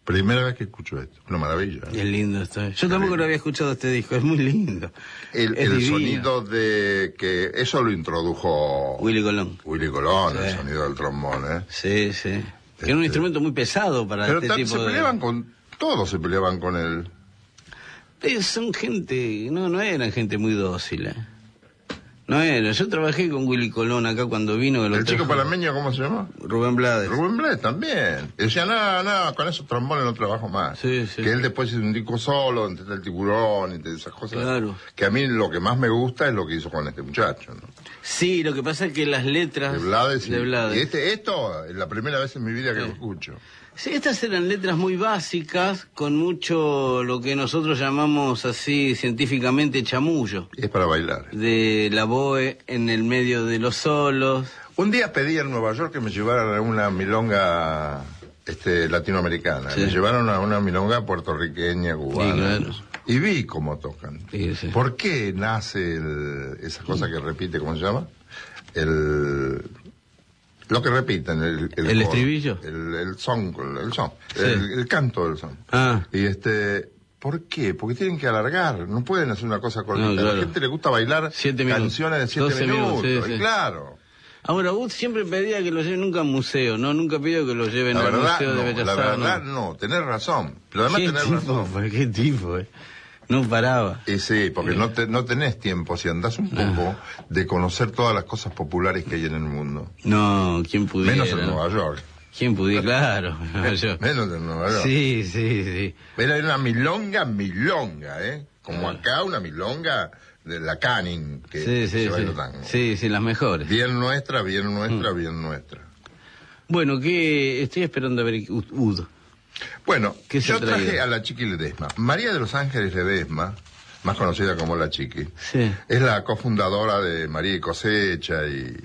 Primera vez que escucho esto, una maravilla. Es lindo esto. Yo tampoco lo había escuchado este disco, es muy lindo. El sonido de que eso lo introdujo Willy Colón. Willy Colón, Sí. el sonido del trombón, ¿eh? Sí, sí. Que era un instrumento muy pesado para Pero este tipo se peleaban con, todos se peleaban con él. Son gente, no eran gente muy dócil, No era. Yo trabajé con Willy Colón acá cuando vino. ¿El chico panameño cómo se llama? Rubén Blades. Rubén Blades también. Y decía, no, con esos trombones no trabajo más. Sí, sí. Que él después hizo un disco solo, entre el tiburón y esas cosas. Claro. Que a mí lo que más me gusta es lo que hizo con este muchacho, ¿no? Sí, lo que pasa es que las letras... De Blades. De Blades. Y esto es la primera vez en mi vida que lo escucho. Sí, estas eran letras muy básicas, con mucho lo que nosotros llamamos así científicamente chamullo. Y es para bailar. De la boe en el medio de los solos. Un día pedí en Nueva York que me llevaran a una milonga latinoamericana. Sí. Me llevaron a una milonga puertorriqueña, cubana. Sí, claro. Y vi cómo tocan. Sí, sí. ¿Por qué nace esa cosa que repite, ¿cómo se llama? Lo que repiten, el ¿El coro, estribillo? el son, Sí. el canto del son. Ah. Y ¿por qué? Porque tienen que alargar, no pueden hacer una cosa cortita. No, claro. A la gente le gusta bailar 7 minutos. canciones de 7 12 minutos. minutos, sí, y sí. claro. Ahora, Wood siempre pedía que lo lleven nunca a un museo, ¿no? Nunca pidió que lo lleven al Museo de Bellas Artes. La verdad no, tenés razón. Pero además ¿Qué tenés tipo? razón. ¿Qué tipo, No paraba. Y sí, porque no tenés tiempo, si andás un poco, de conocer todas las cosas populares que hay en el mundo. No, ¿quién pudiera? Menos en Nueva York. ¿Quién pudiera? Claro, Nueva York. Menos en Nueva York. Sí, sí, sí. Era una milonga, ¿eh? Como acá una milonga de la Canning, que Sí, sí, se baila sí. tango. Sí, sí, las mejores. Bien nuestra, bien nuestra, bien nuestra. Bueno, que estoy esperando a ver Ud. Bueno, ¿Qué se yo ha traído? traje a la Chiqui Ledesma. María de los Ángeles Ledesma, más conocida como la Chiqui, Sí. es la cofundadora de María y Cosecha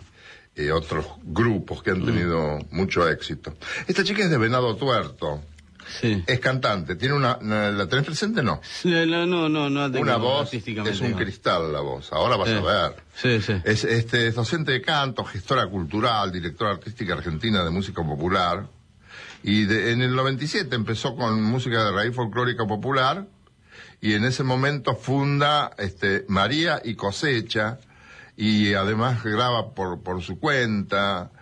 y otros grupos que han tenido mucho éxito. Esta chica es de Venado Tuerto, Sí. es cantante, tiene ¿la tenés presente? No. No, Una voz, artísticamente, es un no. cristal la voz, ahora vas a ver. Sí, sí. Es docente de canto, gestora cultural, directora artística argentina de música popular. Y en el 97 empezó con música de raíz folclórica popular. Y en ese momento funda María y Cosecha. Y además graba por su cuenta.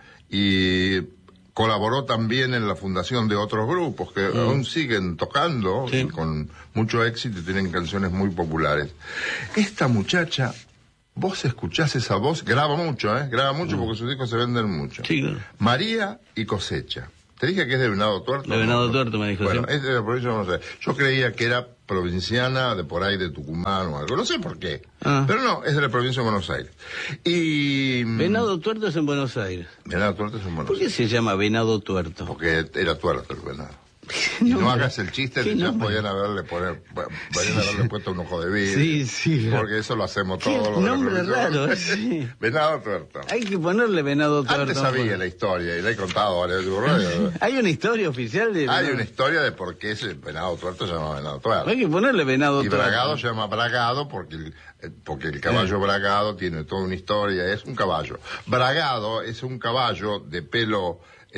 Y colaboró también en la fundación de otros grupos que aún siguen tocando, Sí. con mucho éxito y tienen canciones muy populares. Esta muchacha, vos escuchás esa voz, graba mucho porque sus discos se venden mucho. Sí, claro. María y Cosecha. Te dije que es de Venado Tuerto. De Venado Tuerto me dijo, Bueno, sí. es de la provincia de Buenos Aires. Yo creía que era provinciana de por ahí de Tucumán o algo, no sé por qué. Ah. Pero no, es de la provincia de Buenos Aires. Y Venado Tuerto es en Buenos Aires. Venado Tuerto es en Buenos ¿Por qué Aires. se llama Venado Tuerto? Porque era tuerto el venado. Y no hagas el chiste, ¿Qué ya nombre? podían haberle puesto un ojo de vidrio. Sí, sí. Porque eso lo hacemos Qué todos los nombre raro, sí. Venado Tuerto. Hay que ponerle Venado Tuerto. Antes sabía la historia y la he contado varias veces. ¿Hay una historia oficial de Hay una historia de por qué ese Venado Tuerto se llama Venado Tuerto. Hay que ponerle Venado Y Tuerto. Bragado se llama Bragado porque el caballo Bragado tiene toda una historia, es un caballo. Bragado es un caballo de pelo,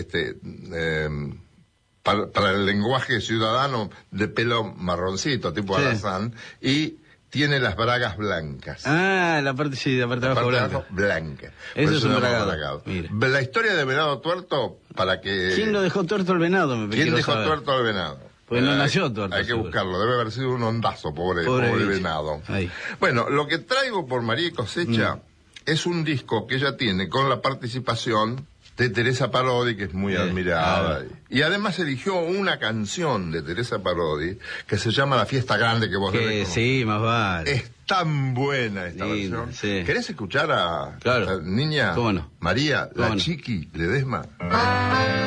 para el lenguaje ciudadano, de pelo marroncito, tipo Sí. alazán, y tiene las bragas blancas. Ah, la parte de La abajo parte de blanca. abajo, blanca. Eso Por es se un llama bragado. Mira. La historia de Venado Tuerto, para que... ¿Quién lo dejó tuerto el venado? ¿Quién quiero dejó saber. tuerto al venado? Pues no nació tuerto, Hay que seguro. buscarlo, debe haber sido un ondazo, pobre bicho. venado. Ahí. Bueno, lo que traigo por María y Cosecha es un disco que ella tiene con la participación de Teresa Parodi, que es muy admirada. Y además eligió una canción de Teresa Parodi que se llama La Fiesta Grande, que vos debes Que conocer. sí, más vale. Es tan buena esta Lindo, versión. sí. ¿Querés escuchar a Claro. la niña ¿Cómo no? María, ¿Cómo la no? Chiqui Ledesma?